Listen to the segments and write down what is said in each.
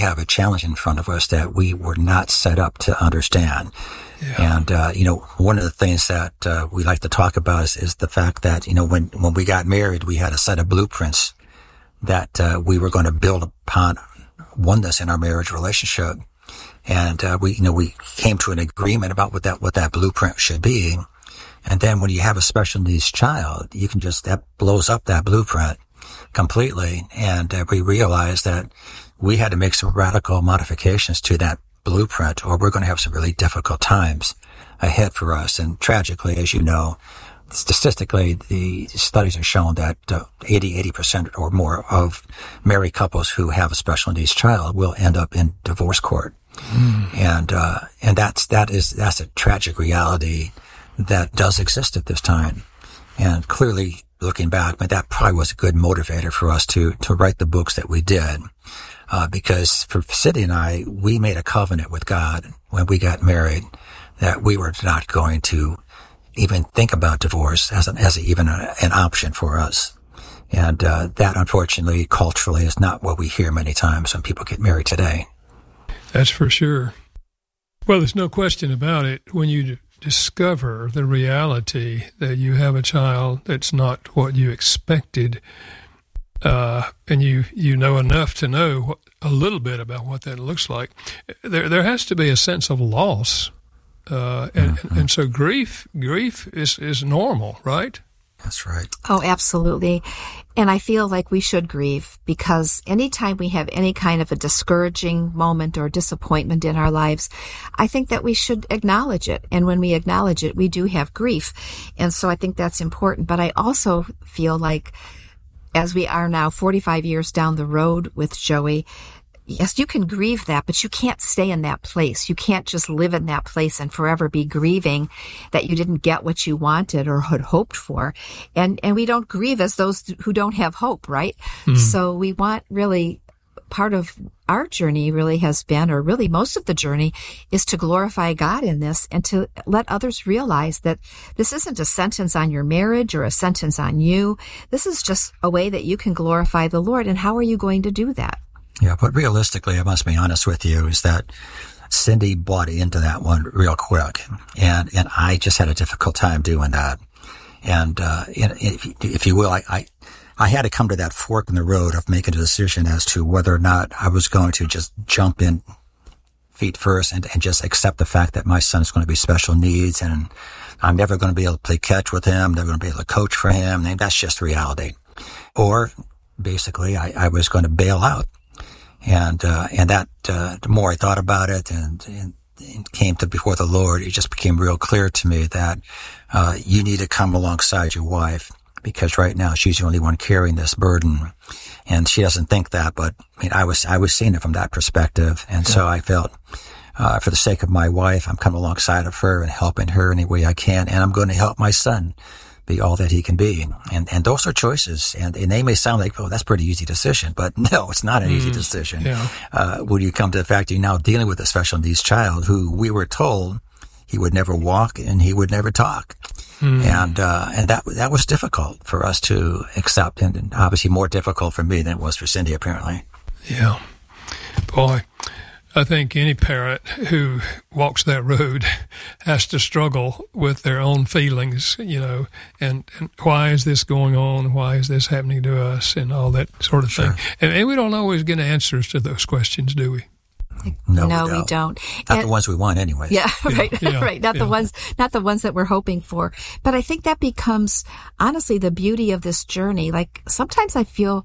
have a challenge in front of us that we were not set up to understand. Yeah. And, one of the things that we like to talk about is the fact that, when we got married, we had a set of blueprints that we were going to build upon oneness in our marriage relationship. And we came to an agreement about what that blueprint should be. And then when you have a special needs child, that blows up that blueprint completely. And we realized that we had to make some radical modifications to that blueprint, or we're going to have some really difficult times ahead for us. And tragically, as you know, statistically, the studies have shown that 80% or more of married couples who have a special needs child will end up in divorce court. And that's a tragic reality that does exist at this time. And clearly, looking back, but that probably was a good motivator for us to write the books that we did. Because for Cindy and I, we made a covenant with God when we got married that we were not going to even think about divorce as even an option for us. And that, unfortunately, culturally is not what we hear many times when people get married today. That's for sure. Well, there's no question about it. When you discover the reality that you have a child that's not what you expected, and you know enough to know a little bit about what that looks like, there has to be a sense of loss, and so grief is normal, right? That's right. Oh, absolutely. And I feel like we should grieve, because anytime we have any kind of a discouraging moment or disappointment in our lives, I think that we should acknowledge it. And when we acknowledge it, we do have grief. And so I think that's important. But I also feel like, as we are now 45 years down the road with Joey, yes, you can grieve that, but you can't stay in that place. You can't just live in that place and forever be grieving that you didn't get what you wanted or had hoped for. And we don't grieve as those who don't have hope, right? Mm-hmm. So we want, really, part of our journey really has been, or really most of the journey, is to glorify God in this and to let others realize that this isn't a sentence on your marriage or a sentence on you. This is just a way that you can glorify the Lord. And how are you going to do that? Yeah, but realistically, I must be honest with you, is that Cindy bought into that one real quick. And I just had a difficult time doing that. And if you will, I had to come to that fork in the road of making a decision as to whether or not I was going to just jump in feet first and just accept the fact that my son is going to be special needs and I'm never going to be able to play catch with him, never going to be able to coach for him. And that's just reality. Or basically, I was going to bail out. And that, the more I thought about it and came to before the Lord, it just became real clear to me that, you need to come alongside your wife, because right now she's the only one carrying this burden. And she doesn't think that, but I was seeing it from that perspective. And so I felt, for the sake of my wife, I'm coming alongside of her and helping her any way I can. And I'm going to help my son be all that he can be. And those are choices. And they may sound like, oh, that's a pretty easy decision, but no, it's not an easy decision. Yeah. When you come to the fact that you're now dealing with a special needs child who we were told he would never walk and he would never talk. And that was difficult for us to accept, and obviously more difficult for me than it was for Cindy, apparently. Yeah. Boy, I think any parent who walks that road has to struggle with their own feelings, and why is this going on? Why is this happening to us? And all that sort of thing. And we don't always get answers to those questions, do we? No, we don't. Not the ones we want anyway. Yeah, right. Yeah, right. Not the ones that we're hoping for. But I think that becomes, honestly, the beauty of this journey. Like, sometimes I feel,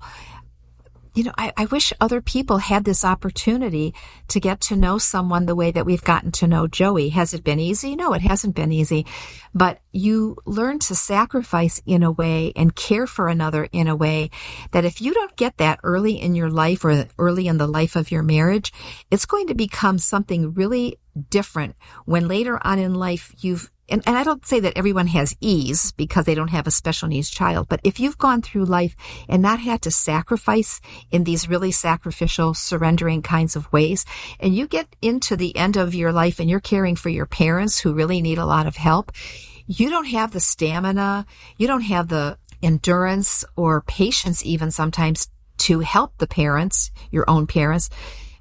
I wish other people had this opportunity to get to know someone the way that we've gotten to know Joey. Has it been easy? No, it hasn't been easy. But you learn to sacrifice in a way and care for another in a way that if you don't get that early in your life or early in the life of your marriage, it's going to become something really different when later on in life and I don't say that everyone has ease because they don't have a special needs child, but if you've gone through life and not had to sacrifice in these really sacrificial, surrendering kinds of ways, and you get into the end of your life and you're caring for your parents who really need a lot of help, you don't have the stamina, you don't have the endurance or patience even sometimes to help the parents, your own parents,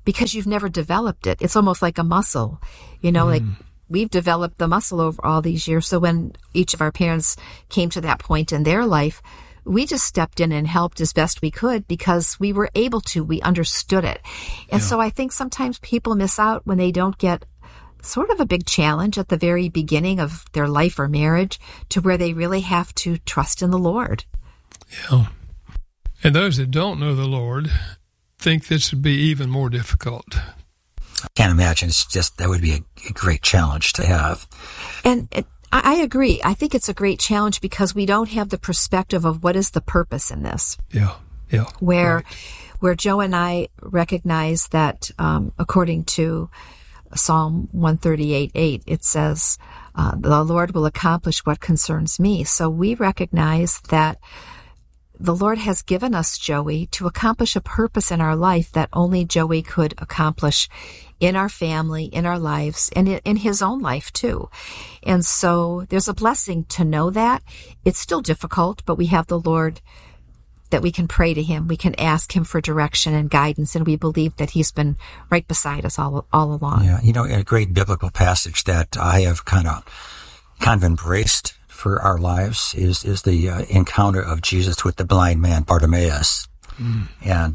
because you've never developed it. It's almost like a muscle, like we've developed the muscle over all these years. So when each of our parents came to that point in their life, we just stepped in and helped as best we could because we were able to. We understood it. And so I think sometimes people miss out when they don't get sort of a big challenge at the very beginning of their life or marriage to where they really have to trust in the Lord. Yeah. And those that don't know the Lord think this would be even more difficult. I can't imagine. It's just, that would be a great challenge to have. And I agree. I think it's a great challenge because we don't have the perspective of what is the purpose in this. Yeah. Where Joe and I recognize that, according to Psalm 138:8, it says, the Lord will accomplish what concerns me. So we recognize that the Lord has given us Joey to accomplish a purpose in our life that only Joey could accomplish in our family, in our lives, and in his own life too. And so there's a blessing to know that. It's still difficult, but we have the Lord that we can pray to him. We can ask him for direction and guidance, and we believe that he's been right beside us all along. Yeah, a great biblical passage that I have kind of embraced for our lives is the encounter of Jesus with the blind man Bartimaeus, and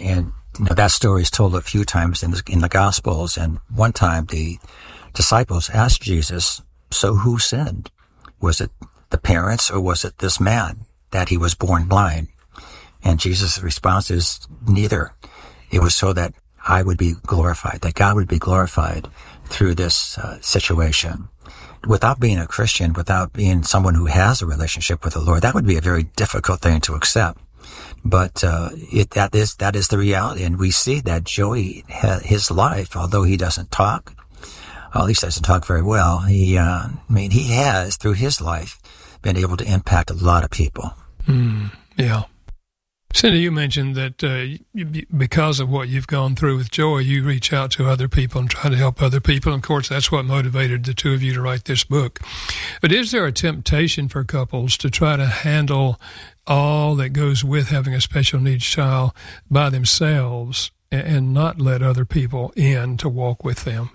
that story is told a few times in the Gospels. And one time the disciples asked Jesus, "So who sinned? Was it the parents or was it this man that he was born blind?" And Jesus' response is, "Neither. It was so that I would be glorified, that God would be glorified through this situation." Without being a Christian, without being someone who has a relationship with the Lord, that would be a very difficult thing to accept. But that is the reality, and we see that Joey, his life, although he doesn't talk, or at least doesn't talk very well, he has through his life been able to impact a lot of people. Yeah. Cindy, you mentioned that because of what you've gone through with Joey, you reach out to other people and try to help other people. And of course, that's what motivated the two of you to write this book. But is there a temptation for couples to try to handle all that goes with having a special needs child by themselves and not let other people in to walk with them?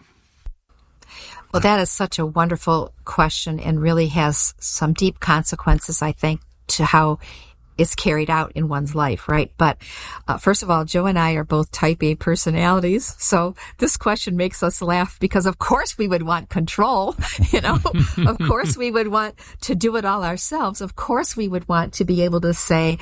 Well, that is such a wonderful question and really has some deep consequences, I think, to how it's carried out in one's life, right? But first of all, Joe and I are both type A personalities, so this question makes us laugh because of course we would want control, Of course we would want to do it all ourselves. Of course we would want to be able to say,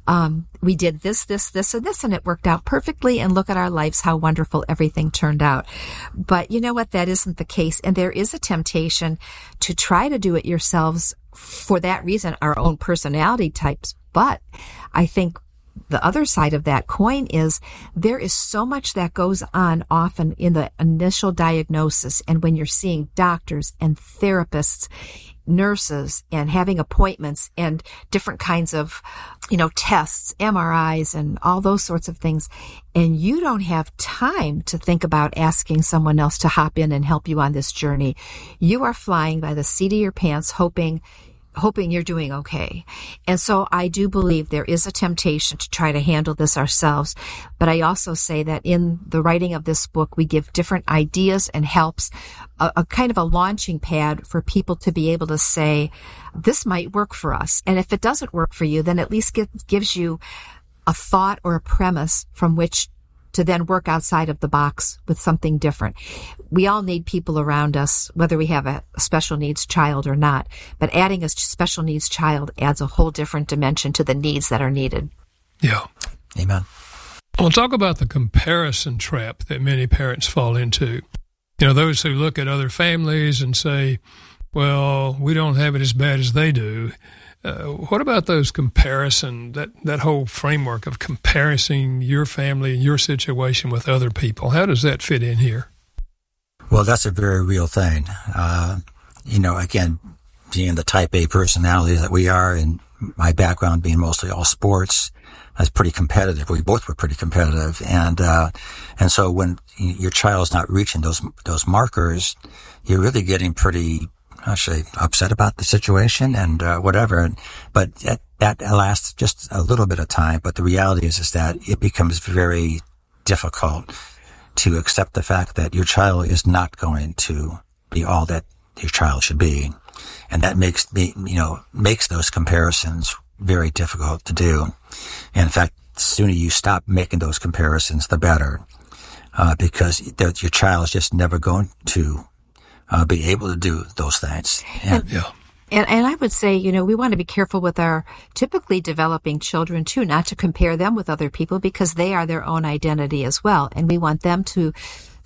we did this, and this, and it worked out perfectly, and look at our lives, how wonderful everything turned out. But you know what? That isn't the case, and there is a temptation to try to do it yourselves for that reason, our own personality types. But I think the other side of that coin is there is so much that goes on often in the initial diagnosis and when you're seeing doctors and therapists, nurses, and having appointments and different kinds of, tests, MRIs, and all those sorts of things. And you don't have time to think about asking someone else to hop in and help you on this journey. You are flying by the seat of your pants, hoping you're doing okay. And so I do believe there is a temptation to try to handle this ourselves. But I also say that in the writing of this book, we give different ideas and helps, a kind of a launching pad for people to be able to say, this might work for us. And if it doesn't work for you, then at least gives you a thought or a premise from which to then work outside of the box with something different. We all need people around us, whether we have a special needs child or not, but adding a special needs child adds a whole different dimension to the needs that are needed. Yeah. Amen. Well, talk about the comparison trap that many parents fall into. Those who look at other families and say, well, we don't have it as bad as they do. What about those comparison, that whole framework of comparing your family and your situation with other people? How does that fit in here? Well, that's a very real thing. Again, being the type A personality that we are, and my background being mostly all sports, I was pretty competitive. We both were pretty competitive. And so when your child's not reaching those markers, you're really getting pretty actually upset about the situation and whatever. But that lasts just a little bit of time. But the reality is that it becomes very difficult to accept the fact that your child is not going to be all that your child should be. And that makes those comparisons very difficult to do. And in fact, the sooner you stop making those comparisons, the better, because your child is just never going to be able to do those things. And I would say, we want to be careful with our typically developing children too, not to compare them with other people, because they are their own identity as well. And we want them to,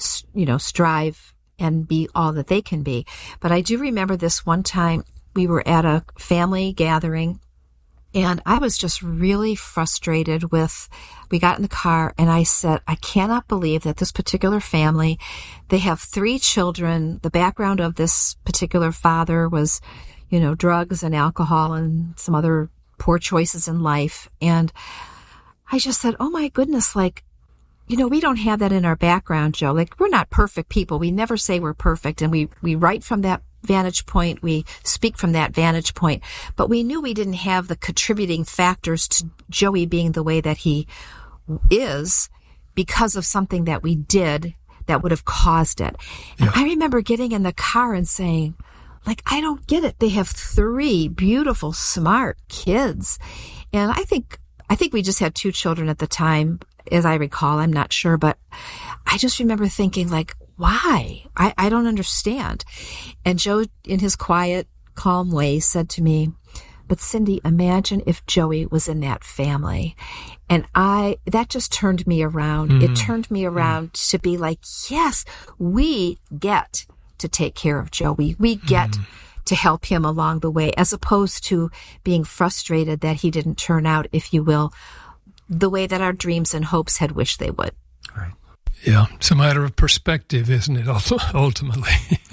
strive and be all that they can be. But I do remember this one time we were at a family gathering, and I was just really frustrated we got in the car and I said, I cannot believe that this particular family, they have 3 children. The background of this particular father was, drugs and alcohol and some other poor choices in life. And I just said, oh my goodness, we don't have that in our background, Joe. We're not perfect people. We never say we're perfect. And we write from that vantage point. We speak from that vantage point. But we knew we didn't have the contributing factors to Joey being the way that he is because of something that we did that would have caused it. And I remember getting in the car and saying, I don't get it. They have 3 beautiful, smart kids. And I think we just had 2 children at the time, as I recall. I'm not sure, but I just remember thinking, why? I don't understand. And Joe, in his quiet, calm way, said to me, but Cindy, imagine if Joey was in that family. And that just turned me around. Mm-hmm. It turned me around to be yes, we get to take care of Joey. We get to help him along the way, as opposed to being frustrated that he didn't turn out, if you will, the way that our dreams and hopes had wished they would. Right. Yeah, it's a matter of perspective, isn't it, ultimately?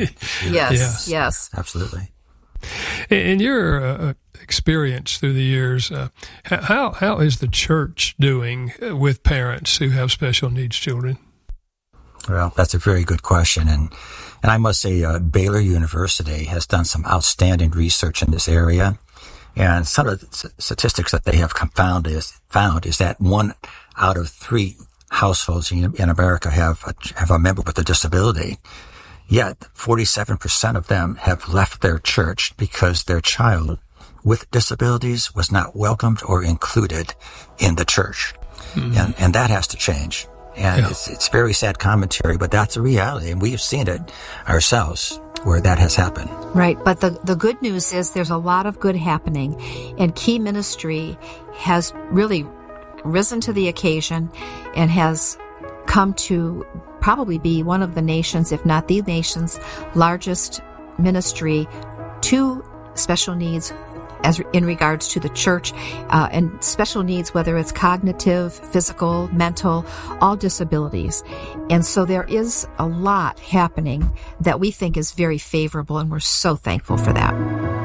Yes. Absolutely. In your experience through the years, how is the church doing with parents who have special needs children? Well, that's a very good question. And I must say, Baylor University has done some outstanding research in this area. And some of the statistics that they have found is that 1 out of 3 households in America have a member with a disability. Yet 47% of them have left their church because their child with disabilities was not welcomed or included in the church. Mm-hmm. And that has to change. And it's very sad commentary, but that's a reality. And we've seen it ourselves where that has happened. Right. But the good news is there's a lot of good happening. And Key Ministry has really risen to the occasion and has come to probably be one of the nation's, if not the nation's, largest ministry to special needs as in regards to the church, and special needs, whether it's cognitive, physical, mental, all disabilities. And so there is a lot happening that we think is very favorable, and we're so thankful for that.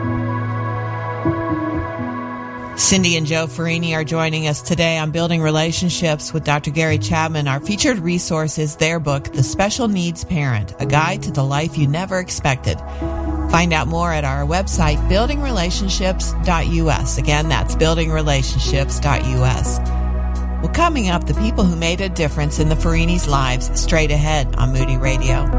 Cindy and Joe Farini are joining us today on Building Relationships with Dr. Gary Chapman. Our featured resource is their book, The Special Needs Parent, A Guide to the Life You Never Expected. Find out more at our website, buildingrelationships.us. Again, that's buildingrelationships.us. Well, coming up, the people who made a difference in the Farinis' lives, straight ahead on Moody Radio.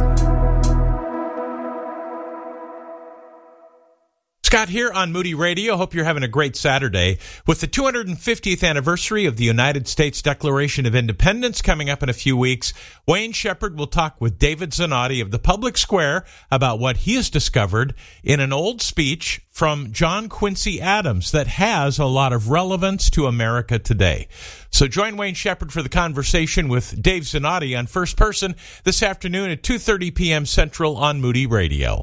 Scott here on Moody Radio. Hope you're having a great Saturday. With the 250th anniversary of the United States Declaration of Independence coming up in a few weeks, Wayne Shepherd will talk with David Zanotti of the Public Square about what he has discovered in an old speech from John Quincy Adams that has a lot of relevance to America today. So join Wayne Shepherd for the conversation with Dave Zanotti on First Person this afternoon at 2:30 p.m. Central on Moody Radio.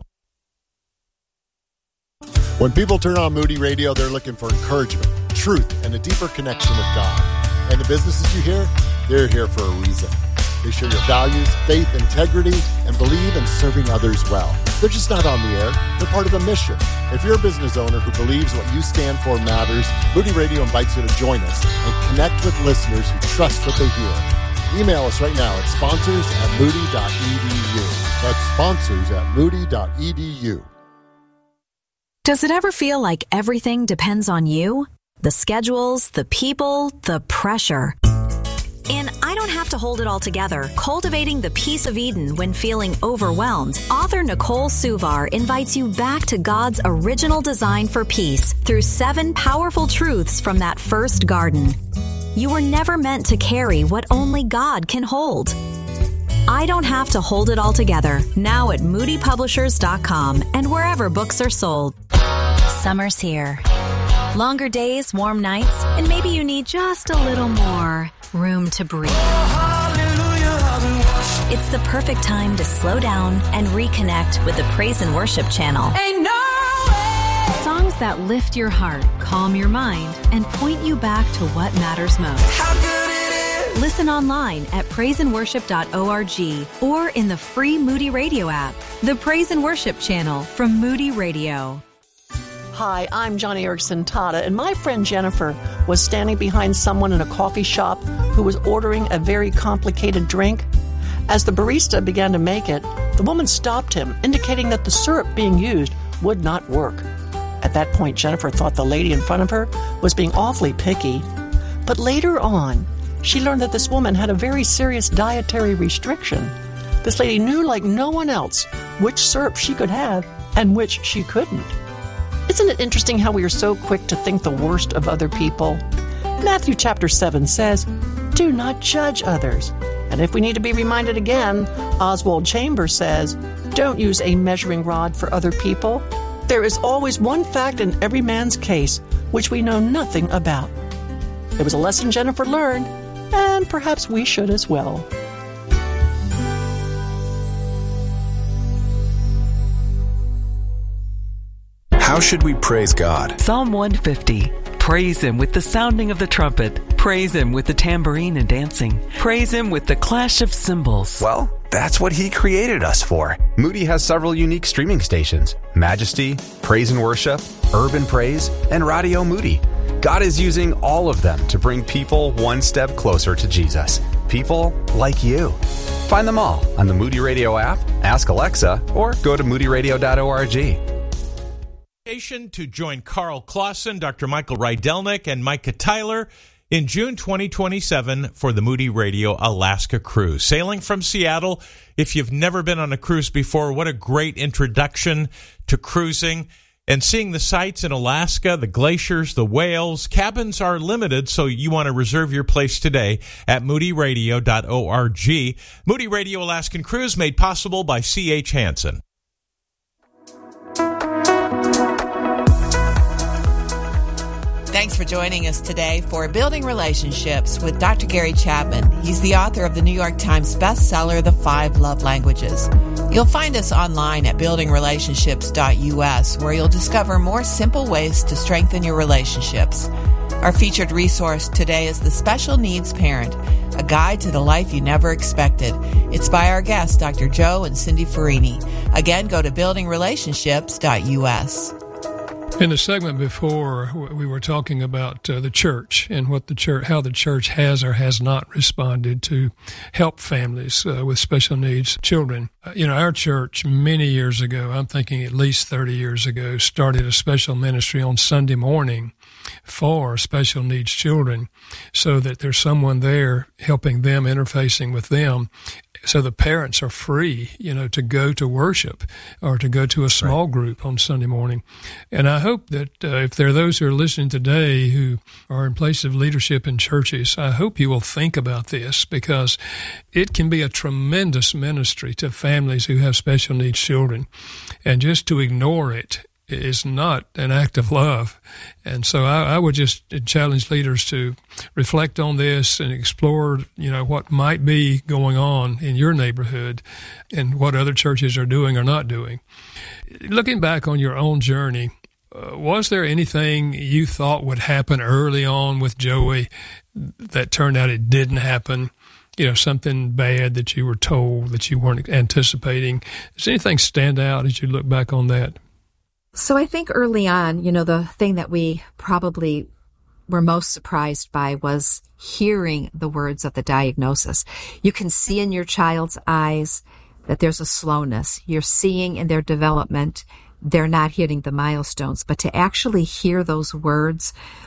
When people turn on Moody Radio, they're looking for encouragement, truth, and a deeper connection with God. And the businesses you hear, they're here for a reason. They share your values, faith, integrity, and believe in serving others well. They're just not on the air. They're part of a mission. If you're a business owner who believes what you stand for matters, Moody Radio invites you to join us and connect with listeners who trust what they hear. Email us right now at sponsors@moody.edu. That's sponsors@moody.edu. Does it ever feel like everything depends on you? The schedules, the people, the pressure. In I Don't Have to Hold It All Together, Cultivating the Peace of Eden When Feeling Overwhelmed, author Nicole Suvar invites you back to God's original design for peace through 7 powerful truths from that first garden. You were never meant to carry what only God can hold. I Don't Have to Hold It All Together, now at moodypublishers.com and wherever books are sold. Summer's here. Longer days, warm nights, and maybe you need just a little more room to breathe. It's the perfect time to slow down and reconnect with the Praise and Worship channel. Songs that lift your heart, calm your mind, and point you back to what matters most. Listen online at praiseandworship.org or in the free Moody Radio app. The Praise and Worship channel from Moody Radio. Hi, I'm Johnny Erickson Tada, and my friend Jennifer was standing behind someone in a coffee shop who was ordering a very complicated drink. As the barista began to make it, the woman stopped him, indicating that the syrup being used would not work. At that point, Jennifer thought the lady in front of her was being awfully picky. But later on, she learned that this woman had a very serious dietary restriction. This lady knew like no one else which syrup she could have and which she couldn't. Isn't it interesting how we are so quick to think the worst of other people? Matthew chapter 7 says, "Do not judge others." And if we need to be reminded again, Oswald Chambers says, "Don't use a measuring rod for other people. There is always one fact in every man's case which we know nothing about." It was a lesson Jennifer learned, and perhaps we should as well. How should we praise God? Psalm 150. Praise Him with the sounding of the trumpet. Praise Him with the tambourine and dancing. Praise Him with the clash of cymbals. Well, that's what He created us for. Moody has several unique streaming stations: Majesty, Praise and Worship, Urban Praise, and Radio Moody. God is using all of them to bring people one step closer to Jesus. People like you. Find them all on the Moody Radio app, ask Alexa, or go to moodyradio.org. To join Carl Clausen, Dr. Michael Rydelnik, and Micah Tyler in June 2027 for the Moody Radio Alaska Cruise. Sailing from Seattle. If you've never been on a cruise before, what a great introduction to cruising. And seeing the sights in Alaska, the glaciers, the whales. Cabins are limited, so you want to reserve your place today at moodyradio.org. Moody Radio Alaskan Cruise made possible by C.H. Hansen. Thanks for joining us today for Building Relationships with Dr. Gary Chapman. He's the author of the New York Times bestseller, The 5 Love Languages. You'll find us online at buildingrelationships.us, where you'll discover more simple ways to strengthen your relationships. Our featured resource today is The Special Needs Parent, a guide to the life you never expected. It's by our guests, Dr. Joe and Cindy Farini. Again, go to buildingrelationships.us. In the segment before, we were talking about the church and what the church, how the church has or has not responded to help families with special needs children. Our church many years ago, I'm thinking at least 30 years ago, started a special ministry on Sunday morning for special needs children, so that there's someone there helping them, interfacing with them. So the parents are free, to go to worship or to go to a small group on Sunday morning. And I hope that if there are those who are listening today who are in place of leadership in churches, I hope you will think about this, because it can be a tremendous ministry to families who have special needs children. And just to ignore it is not an act of love. And so I would just challenge leaders to reflect on this and explore, what might be going on in your neighborhood and what other churches are doing or not doing. Looking back on your own journey, was there anything you thought would happen early on with Joey that turned out it didn't happen? Something bad that you were told that you weren't anticipating. Does anything stand out as you look back on that? So I think early on, the thing that we probably were most surprised by was hearing the words of the diagnosis. You can see in your child's eyes that there's a slowness. You're seeing in their development, they're not hitting the milestones. But to actually hear those words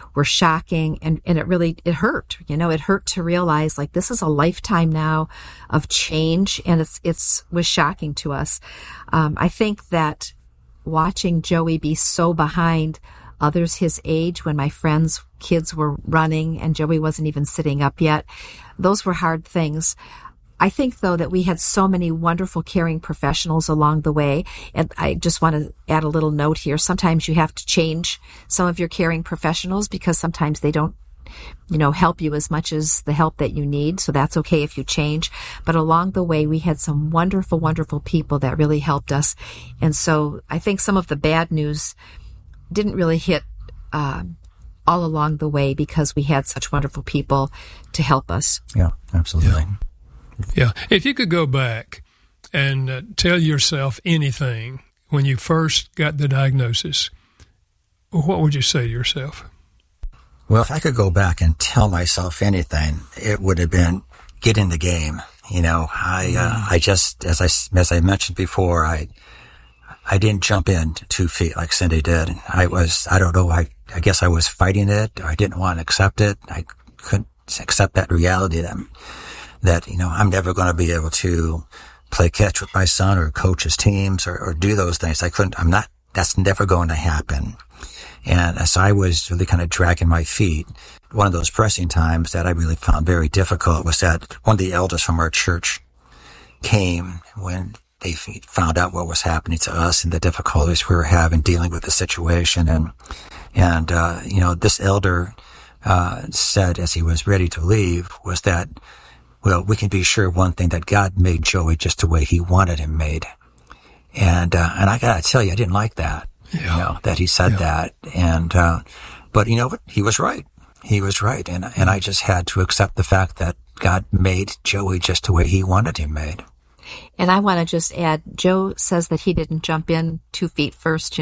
were shocking, and it hurt. It hurt to realize, like, this is a lifetime now of change, and it was shocking to us. I think that watching Joey be so behind others his age, when my friends' kids were running and Joey wasn't even sitting up yet, those were hard things. I think, though, that we had so many wonderful, caring professionals along the way. And I just want to add a little note here. Sometimes you have to change some of your caring professionals because sometimes they don't, help you as much as the help that you need. So that's okay if you change. But along the way, we had some wonderful, wonderful people that really helped us. And so I think some of the bad news didn't really hit all along the way because we had such wonderful people to help us. Yeah, absolutely. Yeah. If you could go back and tell yourself anything when you first got the diagnosis, what would you say to yourself? Well, if I could go back and tell myself anything, it would have been get in the game. I just, as I mentioned before, I didn't jump in 2 feet like Cindy did. I guess I was fighting it. I didn't want to accept it. I couldn't accept that reality that I'm never going to be able to play catch with my son or coach his teams or do those things. That's never going to happen. And so I was really kind of dragging my feet. One of those pressing times that I really found very difficult was that one of the elders from our church came when they found out what was happening to us and the difficulties we were having dealing with the situation. And this elder said as he was ready to leave was that, well, we can be sure of one thing, that God made Joey just the way he wanted him made. And I gotta tell you, I didn't like that, that he said that. And, but you know what? He was right. He was right. And I just had to accept the fact that God made Joey just the way he wanted him made. And I want to just add, Joe says that he didn't jump in 2 feet first,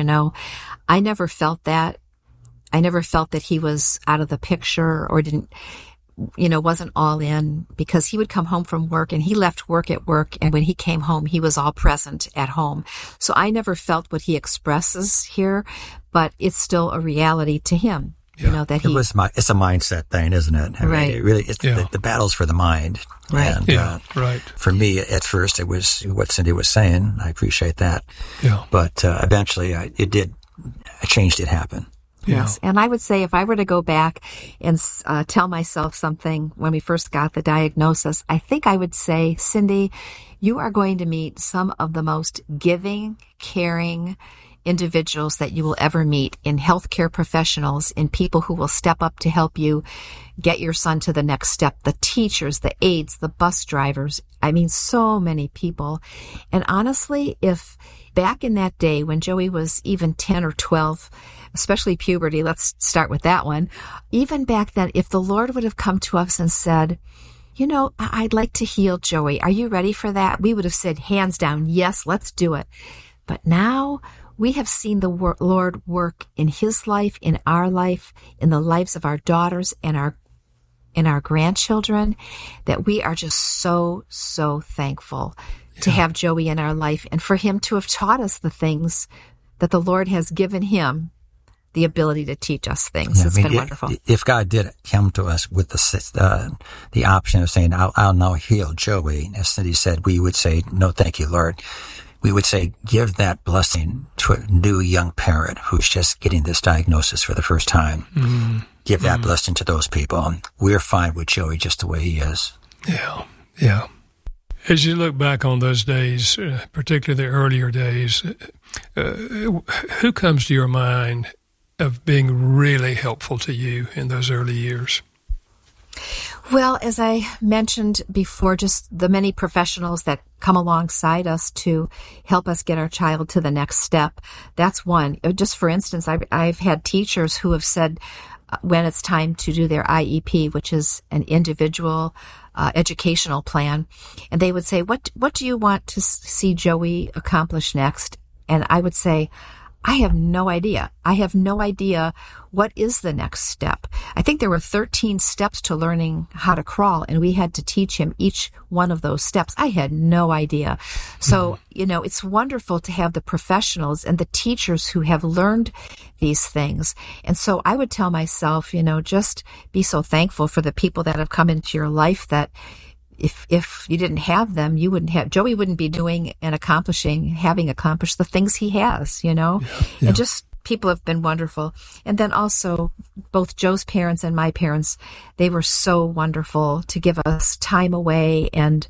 I never felt that. I never felt that he was out of the picture or didn't, wasn't all in, because he would come home from work and he left work at work. And when he came home, he was all present at home. So I never felt what he expresses here, but it's still a reality to him. That it's a mindset thing, isn't it? Right. It really, it's the battle's for the mind. Right. And, right. For me, at first, it was what Cindy was saying. I appreciate that. Yeah. But, eventually a change did happen. Yes. And I would say if I were to go back and tell myself something when we first got the diagnosis, I think I would say, Cindy, you are going to meet some of the most giving, caring individuals that you will ever meet, in healthcare professionals, in people who will step up to help you get your son to the next step, the teachers, the aides, the bus drivers. I mean, so many people. And honestly, if back in that day when Joey was even 10 or 12, especially puberty, let's start with that one. Even back then, if the Lord would have come to us and said, I'd like to heal Joey. Are you ready for that? We would have said, hands down, yes, let's do it. But now we have seen the Lord work in his life, in our life, in the lives of our daughters and our grandchildren, that we are just so, so thankful to have Joey in our life and for him to have taught us the things that the Lord has given him the ability to teach us things. It's been wonderful. If God did come to us with the option of saying, I'll now heal Joey, as Cindy said, we would say, no, thank you, Lord. We would say, give that blessing to a new young parent who's just getting this diagnosis for the first time. Mm-hmm. Give that blessing to those people. We're fine with Joey just the way he is. Yeah, yeah. As you look back on those days, particularly the earlier days, who comes to your mind of being really helpful to you in those early years? Well, as I mentioned before, just the many professionals that come alongside us to help us get our child to the next step. That's one. Just for instance, I've had teachers who have said when it's time to do their IEP, which is an individual educational plan, and they would say, what do you want to see Joey accomplish next? And I would say, I have no idea. I have no idea what is the next step. I think there were 13 steps to learning how to crawl, and we had to teach him each one of those steps. I had no idea. So, it's wonderful to have the professionals and the teachers who have learned these things. And so I would tell myself, just be so thankful for the people that have come into your life that if you didn't have them, Joey wouldn't be doing and having accomplished the things he has, And just people have been wonderful. And then also both Joe's parents and my parents, they were so wonderful to give us time away and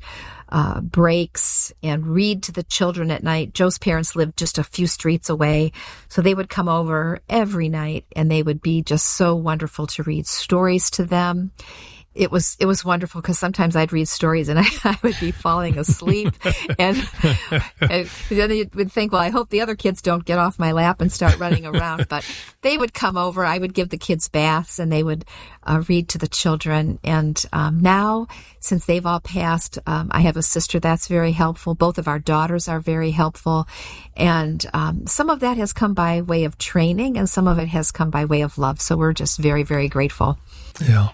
breaks and read to the children at night. Joe's parents lived just a few streets away, so they would come over every night and they would be just so wonderful to read stories to them. It was wonderful because sometimes I'd read stories and I would be falling asleep and then you would think, well, I hope the other kids don't get off my lap and start running around. But they would come over. I would give the kids baths and they would read to the children. And now, since they've all passed, I have a sister that's very helpful. Both of our daughters are very helpful. And some of that has come by way of training and some of it has come by way of love. So we're just very, very grateful. Yeah.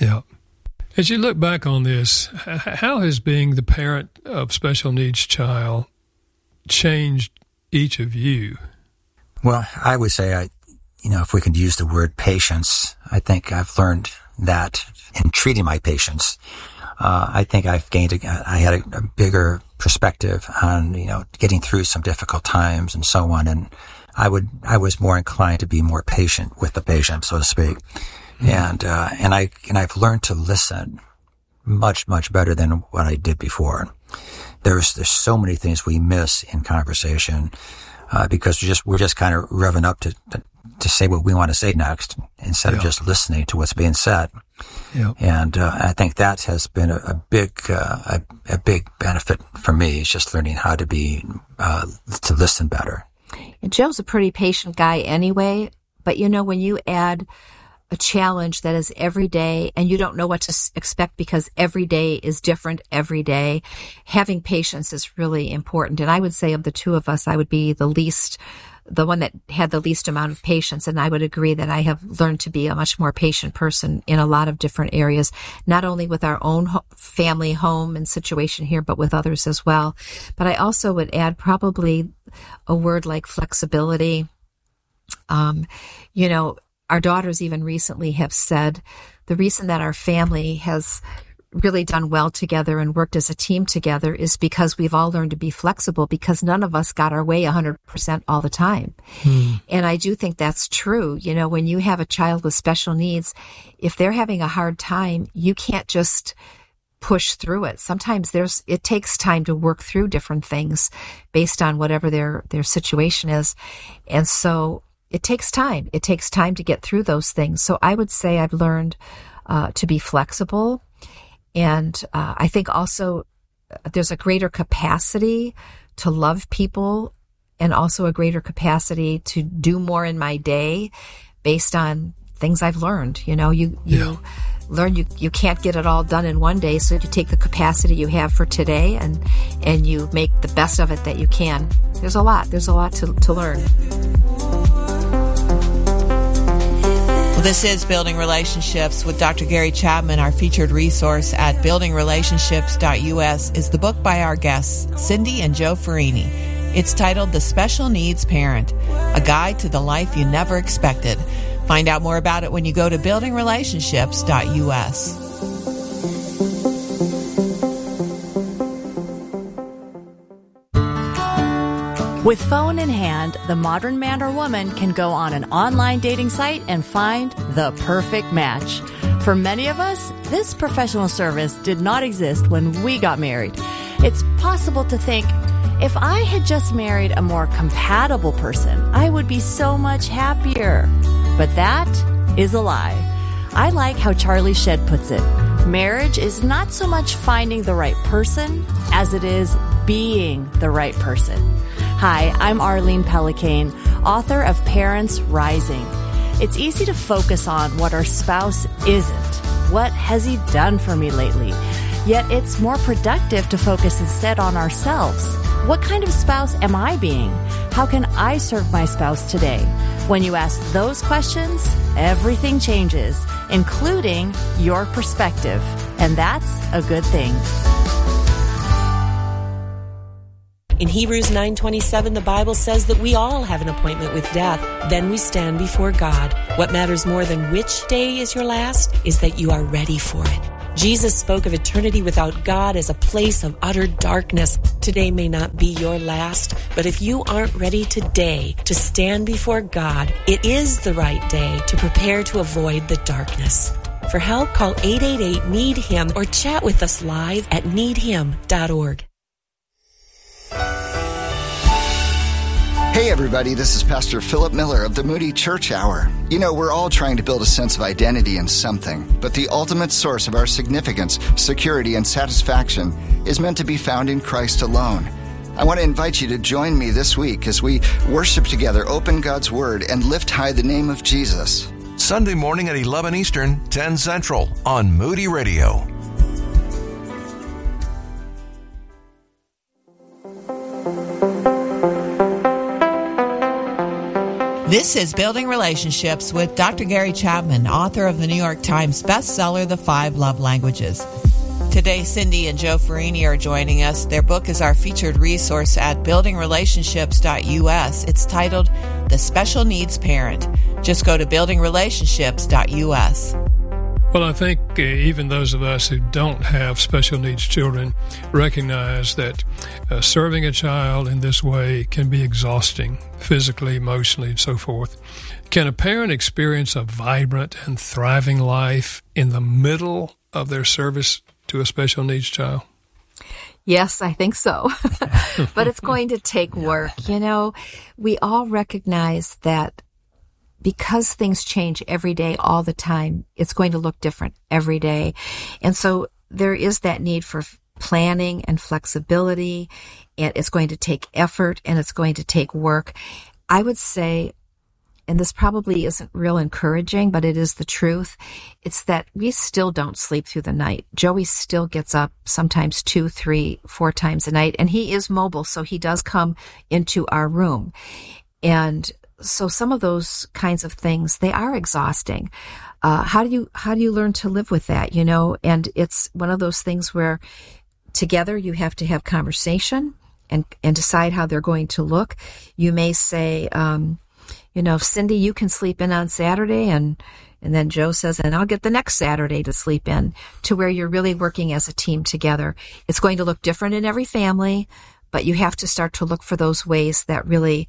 As you look back on this, how has being the parent of special needs child changed each of you? Well, I would say, if we could use the word patience, I think I've learned that in treating my patients. I think I've I had a bigger perspective on, getting through some difficult times and so on. And I was more inclined to be more patient with the patient, so to speak. And I've learned to listen much, much better than what I did before. There's so many things we miss in conversation, because we're just kind of revving up to say what we want to say next instead of just listening to what's being said. Yeah. And, I think that has been a big benefit for me, is just learning how to to listen better. And Joe's a pretty patient guy anyway, but when you add a challenge that is every day and you don't know what to expect because every day is different every day, having patience is really important. And I would say of the two of us, I would be the one that had the least amount of patience. And I would agree that I have learned to be a much more patient person in a lot of different areas, not only with our own family, home and situation here, but with others as well. But I also would add probably a word like flexibility. Our daughters even recently have said the reason that our family has really done well together and worked as a team together is because we've all learned to be flexible, because none of us got our way 100% all the time. And I do think that's true. When you have a child with special needs, if they're having a hard time, you can't just push through it. Sometimes it takes time to work through different things based on whatever their situation is. And so it takes time. It takes time to get through those things. So I would say I've learned to be flexible. And I think also there's a greater capacity to love people and also a greater capacity to do more in my day based on things I've learned. You learn you can't get it all done in one day. So you take the capacity you have for today and you make the best of it that you can. There's a lot to learn. This is Building Relationships with Dr. Gary Chapman. Our featured resource at buildingrelationships.us is the book by our guests, Cindy and Joe Farini. It's titled The Special Needs Parent, A Guide to the Life You Never Expected. Find out more about it when you go to buildingrelationships.us. With phone in hand, the modern man or woman can go on an online dating site and find the perfect match. For many of us, this professional service did not exist when we got married. It's possible to think, if I had just married a more compatible person, I would be so much happier. But that is a lie. I like how Charlie Shedd puts it. Marriage is not so much finding the right person as it is being the right person. Hi, I'm Arlene Pellicane, author of Parents Rising. It's easy to focus on what our spouse isn't. What has he done for me lately? Yet it's more productive to focus instead on ourselves. What kind of spouse am I being? How can I serve my spouse today? When you ask those questions, everything changes, including your perspective. And that's a good thing. In Hebrews 9:27, the Bible says that we all have an appointment with death. Then we stand before God. What matters more than which day is your last is that you are ready for it. Jesus spoke of eternity without God as a place of utter darkness. Today may not be your last, but if you aren't ready today to stand before God, it is the right day to prepare to avoid the darkness. For help, call 888-NEED-HIM or chat with us live at needhim.org. Hey everybody, this is Pastor Philip Miller of the Moody Church Hour. You know, we're all trying to build a sense of identity in something, but the ultimate source of our significance, security, and satisfaction is meant to be found in Christ alone. I want to invite you to join me this week as we worship together, open God's Word, and lift high the name of Jesus. Sunday morning at 11 Eastern, 10 Central on Moody Radio. This is Building Relationships with Dr. Gary Chapman, author of the New York Times bestseller, The 5 Love Languages. Today, Cindy and Joe Farini are joining us. Their book is our featured resource at buildingrelationships.us. It's titled The Special Needs Parent. Just go to buildingrelationships.us. Well, I think even those of us who don't have special needs children recognize that serving a child in this way can be exhausting, physically, emotionally, and so forth. Can a parent experience a vibrant and thriving life in the middle of their service to a special needs child? Yes, I think so. But it's going to take work. You know, we all recognize that because things change every day, all the time, it's going to look different every day. And so there is that need for planning and flexibility, and it's going to take effort, and it's going to take work. I would say, and this probably isn't real encouraging, but it is the truth, it's that we still don't sleep through the night. Joey still gets up sometimes 2, 3, 4 times a night, and he is mobile, so he does come into our room. And so some of those kinds of things, they are exhausting. How do you learn to live with that, you know? And it's one of those things where together you have to have conversation and decide how they're going to look. You may say, you know, Cindy, you can sleep in on Saturday, and then Joe says, and I'll get the next Saturday to sleep in, to where you're really working as a team together. It's going to look different in every family, but you have to start to look for those ways that really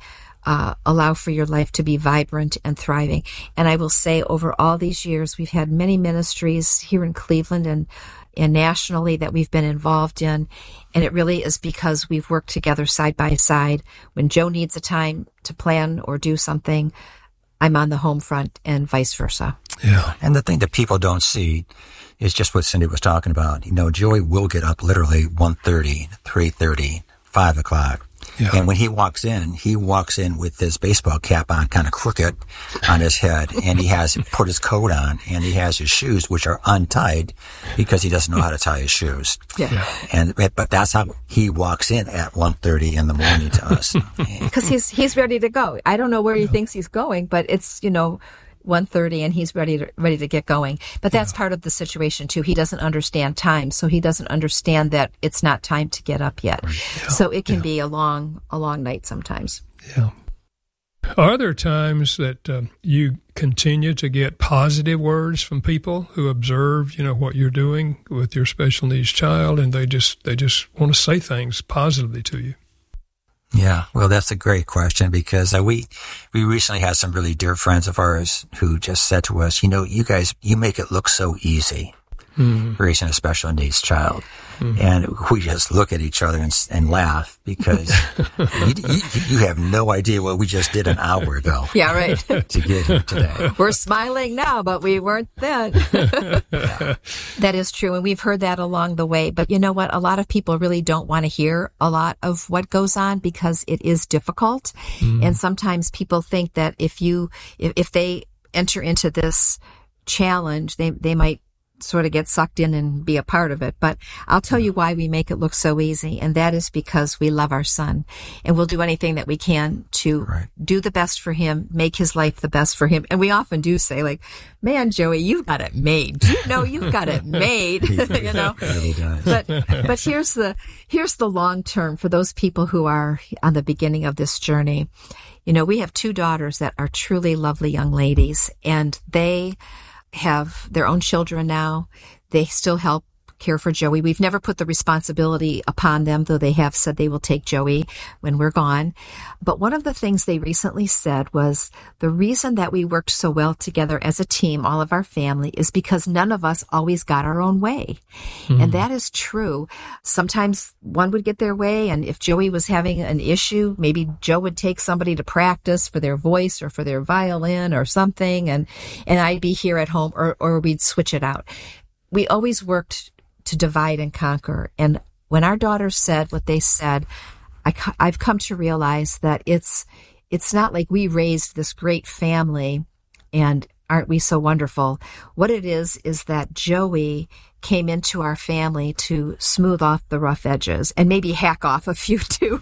allow for your life to be vibrant and thriving. And I will say, over all these years, we've had many ministries here in Cleveland and nationally that we've been involved in. And it really is because we've worked together side by side. When Joe needs a time to plan or do something, I'm on the home front, and vice versa. Yeah. And the thing that people don't see is just what Cindy was talking about. You know, Joey will get up literally 1:30, 3:30, 5 o'clock. Yeah. And when he walks in with his baseball cap on, kind of crooked on his head, and he has put his coat on, and he has his shoes, which are untied because he doesn't know how to tie his shoes. Yeah. But that's how he walks in at 1:30 in the morning to us. Because he's ready to go. I don't know where he thinks he's going, but it's, you know, 1:30 and he's ready to get going. But that's part of the situation too. He doesn't understand time, so he doesn't understand that it's not time to get up yet. Right. Yeah. So it can be a long night sometimes. Yeah. Are there times that you continue to get positive words from people who observe, you know, what you're doing with your special needs child, and they just want to say things positively to you? Yeah, well, that's a great question, because we recently had some really dear friends of ours who just said to us, you know, you guys, you make it look so easy, raising a special needs child. Mm-hmm. And we just look at each other and laugh, because you have no idea what we just did an hour ago. Yeah, right. To get here today. We're smiling now, but we weren't then. Yeah. That is true, and we've heard that along the way. But you know what? A lot of people really don't want to hear a lot of what goes on, because it is difficult. And sometimes people think that if they enter into this challenge, they might sort of get sucked in and be a part of it. But I'll tell you why we make it look so easy, and that is because we love our son, and we'll do anything that we can to do the best for him, make his life the best for him. And we often do say, like, man, Joey, you've got it made. Do you know you've got it made? You know? But here's the long term for those people who are on the beginning of this journey. You know, we have 2 daughters that are truly lovely young ladies, and they have their own children now. They still help care for Joey. We've never put the responsibility upon them, though they have said they will take Joey when we're gone. But one of the things they recently said was the reason that we worked so well together as a team, all of our family, is because none of us always got our own way. Mm-hmm. And that is true. Sometimes one would get their way, and if Joey was having an issue, maybe Joe would take somebody to practice for their voice or for their violin or something, and I'd be here at home, or we'd switch it out. We always worked to divide and conquer. And when our daughters said what they said, I've come to realize that it's not like we raised this great family and aren't we so wonderful. What it is that Joey came into our family to smooth off the rough edges and maybe hack off a few too.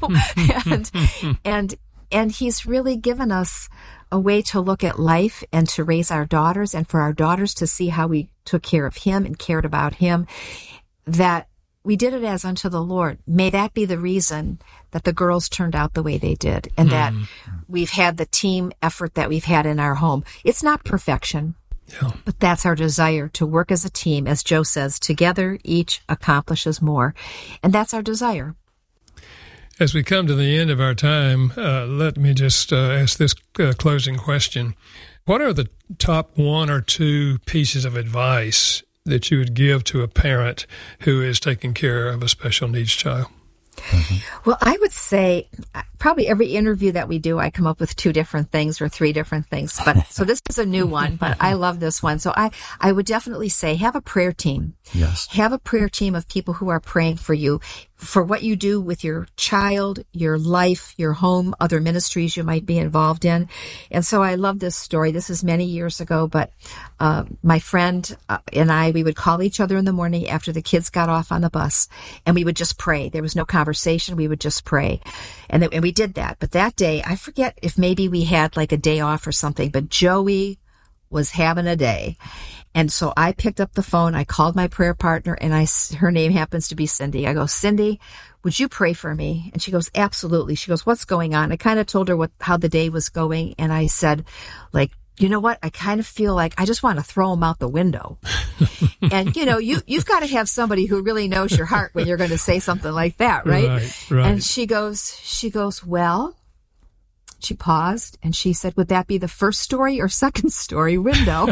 and he's really given us a way to look at life and to raise our daughters, and for our daughters to see how we took care of him and cared about him, that we did it as unto the Lord. May that be the reason that the girls turned out the way they did, and that we've had the team effort that we've had in our home. It's not perfection, but that's our desire, to work as a team. As Joe says, together each accomplishes more, and that's our desire. As we come to the end of our time, let me just ask this closing question. What are the top 1 or 2 pieces of advice that you would give to a parent who is taking care of a special needs child? Mm-hmm. Well, I would say probably every interview that we do, I come up with 2 different things or 3 different things. But so this is a new one, but I love this one. So I would definitely say have a prayer team. Yes. Have a prayer team of people who are praying for you, for what you do with your child, your life, your home, other ministries you might be involved in. And so I love this story. This is many years ago, but my friend and I, we would call each other in the morning after the kids got off on the bus, and we would just pray. There was no conversation. We would just pray. And we did that. But that day, I forget if maybe we had like a day off or something, but Joey was having a day. And so I picked up the phone, I called my prayer partner, and her name happens to be Cindy. I go, Cindy, would you pray for me? And she goes, absolutely. She goes, what's going on? I kind of told her how the day was going. And I said, like, you know what? I kind of feel like I just want to throw him out the window. And, you know, you've got to have somebody who really knows your heart when you're going to say something like that, right? Right. And she goes, well, she paused and she said, would that be the first story or second story window?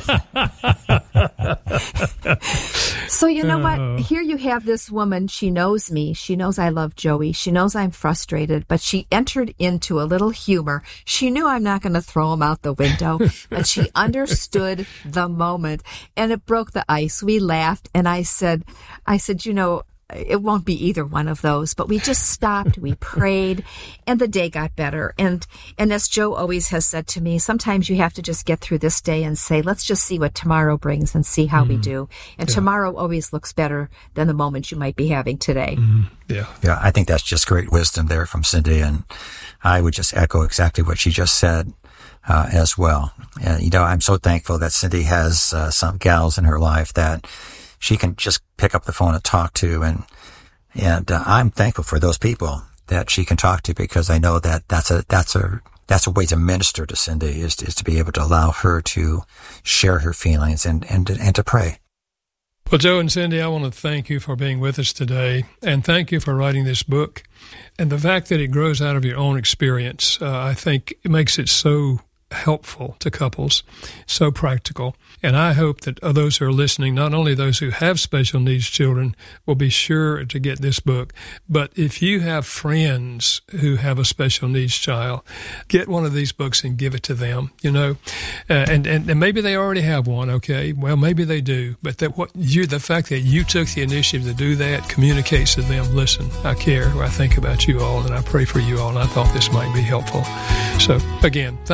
So you know what? Here you have this woman. She knows me. She knows I love Joey. She knows I'm frustrated, but she entered into a little humor. She knew I'm not going to throw him out the window, but she understood the moment, and it broke the ice. We laughed, and I said, you know, it won't be either one of those, but we just stopped, we prayed, and the day got better. And as Joe always has said to me, sometimes you have to just get through this day and say, let's just see what tomorrow brings and see how we do. And tomorrow always looks better than the moment you might be having today. Yeah, I think that's just great wisdom there from Cindy, and I would just echo exactly what she just said as well. And, you know, I'm so thankful that Cindy has some gals in her life that she can just pick up the phone and talk to, and I'm thankful for those people that she can talk to, because I know that that's a way to minister to Cindy, is to be able to allow her to share her feelings and to pray. Well, Joe and Cindy, I want to thank you for being with us today, and thank you for writing this book. And the fact that it grows out of your own experience, I think it makes it so helpful to couples, so practical. And I hope that those who are listening, not only those who have special needs children, will be sure to get this book, but if you have friends who have a special needs child, get one of these books and give it to them, you know. And maybe they already have one, okay? Well, maybe they do, but the fact that you took the initiative to do that communicates to them, listen, I care, I think about you all, and I pray for you all, and I thought this might be helpful. So, again, thanks for being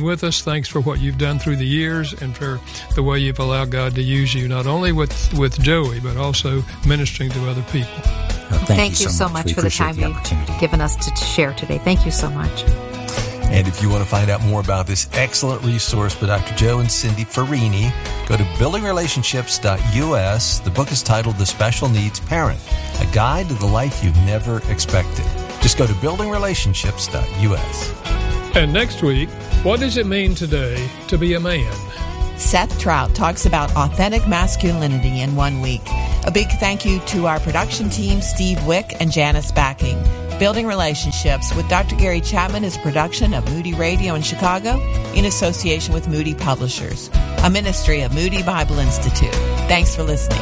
being with us. Thanks for what you've done through the years and for the way you've allowed God to use you, not only with Joey, but also ministering to other people. Thank you so much for the time you've given us to share today. Thank you so much. And if you want to find out more about this excellent resource by Dr. Joe and Cindy Farini, go to buildingrelationships.us. The book is titled The Special Needs Parent, a guide to the life you never expected. Just go to buildingrelationships.us. And next week, what does it mean today to be a man? Seth Trout talks about authentic masculinity in 1 week. A big thank you to our production team, Steve Wick and Janice Backing. Building Relationships with Dr. Gary Chapman is a production of Moody Radio in Chicago in association with Moody Publishers, a ministry of Moody Bible Institute. Thanks for listening.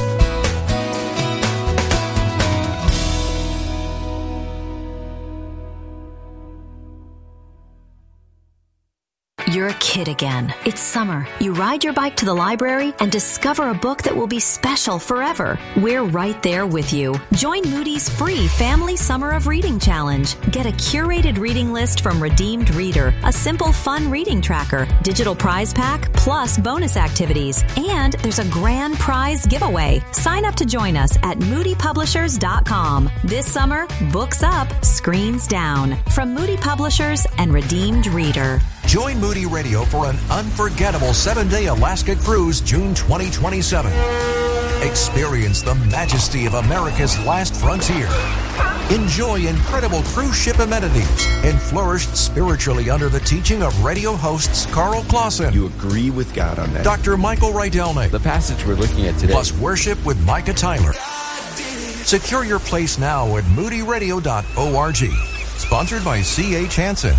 You're a kid again. It's summer. You ride your bike to the library and discover a book that will be special forever. We're right there with you. Join Moody's free Family Summer of Reading Challenge. Get a curated reading list from Redeemed Reader, a simple, fun reading tracker, digital prize pack, plus bonus activities. And there's a grand prize giveaway. Sign up to join us at moodypublishers.com. This summer, books up, screens down. From Moody Publishers and Redeemed Reader. Join Moody Radio for an unforgettable 7-day Alaska cruise June 2027. Experience the majesty of America's last frontier. Enjoy incredible cruise ship amenities and flourish spiritually under the teaching of radio hosts Carl Clausen. You agree with God on that. Dr. Michael Rydelnik. The passage we're looking at today. Plus worship with Micah Tyler. Secure your place now at moodyradio.org. Sponsored by C.H. Hansen.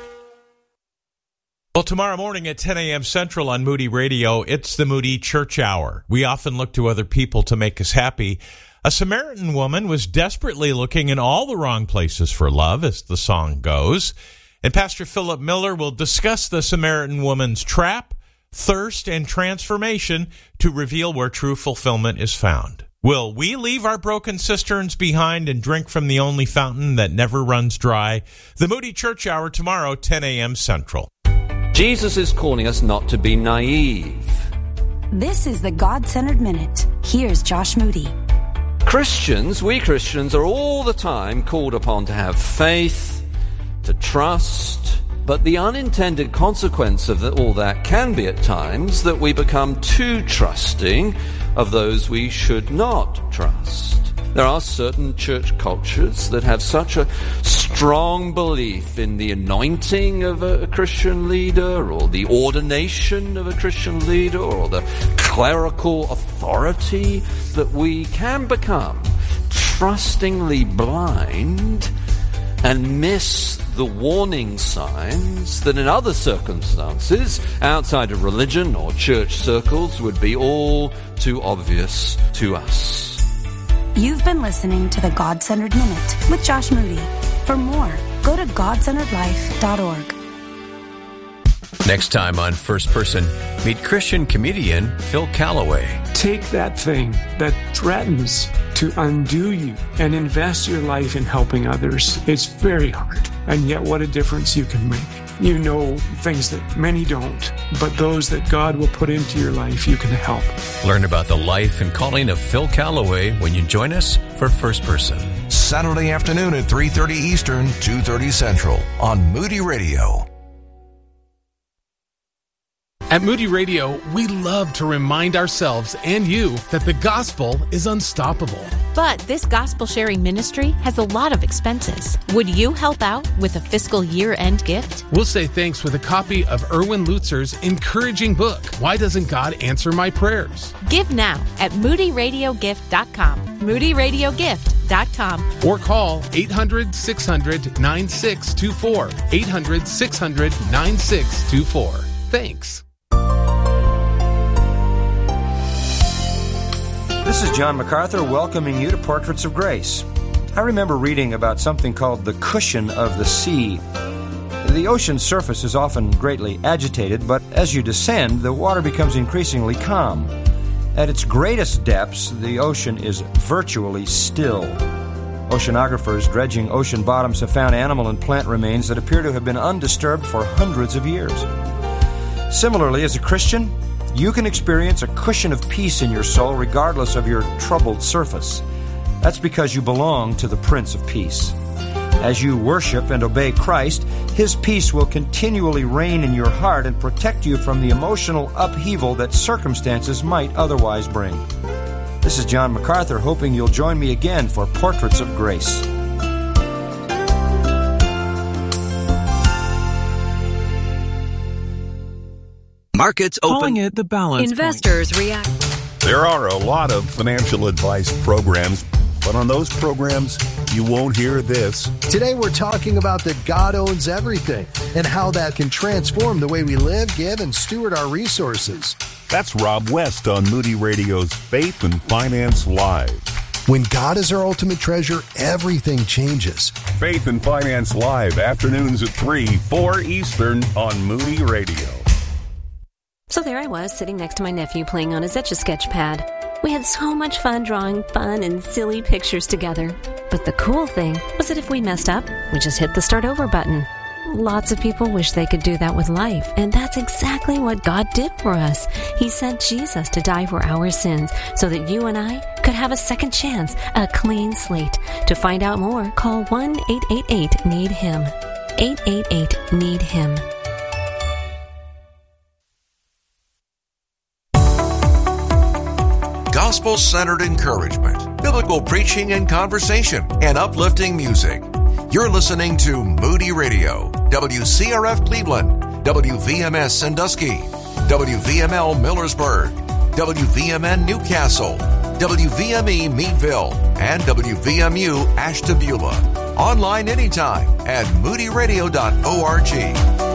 Well, tomorrow morning at 10 a.m. Central on Moody Radio, it's the Moody Church Hour. We often look to other people to make us happy. A Samaritan woman was desperately looking in all the wrong places for love, as the song goes. And Pastor Philip Miller will discuss the Samaritan woman's trap, thirst, and transformation to reveal where true fulfillment is found. Will we leave our broken cisterns behind and drink from the only fountain that never runs dry? The Moody Church Hour tomorrow, 10 a.m. Central. Jesus is calling us not to be naive. This is the God-Centered Minute. Here's Josh Moody. We Christians are all the time called upon to have faith, to trust, but the unintended consequence of all that can be at times that we become too trusting of those we should not trust. There are certain church cultures that have such a strong belief in the anointing of a Christian leader, or the ordination of a Christian leader, or the clerical authority, that we can become trustingly blind and miss the warning signs that in other circumstances outside of religion or church circles would be all too obvious to us. You've been listening to the God-Centered Minute with Josh Moody. For more, go to godcenteredlife.org. Next time on First Person, meet Christian comedian Phil Callaway. Take that thing that threatens to undo you and invest your life in helping others. It's very hard, and yet what a difference you can make. You know things that many don't, but those that God will put into your life, you can help. Learn about the life and calling of Phil Callaway when you join us for First Person. Saturday afternoon at 3:30 Eastern, 2:30 Central on Moody Radio. At Moody Radio, we love to remind ourselves and you that the gospel is unstoppable. But this gospel sharing ministry has a lot of expenses. Would you help out with a fiscal year-end gift? We'll say thanks with a copy of Erwin Lutzer's encouraging book, Why Doesn't God Answer My Prayers? Give now at moodyradiogift.com. moodyradiogift.com. Or call 800-600-9624. 800-600-9624. Thanks. This is John MacArthur welcoming you to Portraits of Grace. I remember reading about something called the cushion of the sea. The ocean's surface is often greatly agitated, but as you descend, the water becomes increasingly calm. At its greatest depths, the ocean is virtually still. Oceanographers dredging ocean bottoms have found animal and plant remains that appear to have been undisturbed for hundreds of years. Similarly, as a Christian, you can experience a cushion of peace in your soul regardless of your troubled surface. That's because you belong to the Prince of Peace. As you worship and obey Christ, His peace will continually reign in your heart and protect you from the emotional upheaval that circumstances might otherwise bring. This is John MacArthur, hoping you'll join me again for Portraits of Grace. Markets open. Calling it the balance Investors react. There are a lot of financial advice programs, but on those programs, you won't hear this. Today we're talking about that God owns everything and how that can transform the way we live, give, and steward our resources. That's Rob West on Moody Radio's Faith and Finance Live. When God is our ultimate treasure, everything changes. Faith and Finance Live, afternoons at 3, 4 Eastern on Moody Radio. So there I was, sitting next to my nephew playing on his Etch-a-Sketch pad. We had so much fun drawing fun and silly pictures together. But the cool thing was that if we messed up, we just hit the start over button. Lots of people wish they could do that with life, and that's exactly what God did for us. He sent Jesus to die for our sins so that you and I could have a second chance, a clean slate. To find out more, call 1-888-NEED-HIM. 888-NEED-HIM. Gospel-centered encouragement, biblical preaching and conversation, and uplifting music. You're listening to Moody Radio, WCRF Cleveland, WVMS Sandusky, WVML Millersburg, WVMN Newcastle, WVME Meadville, and WVMU Ashtabula. Online anytime at moodyradio.org.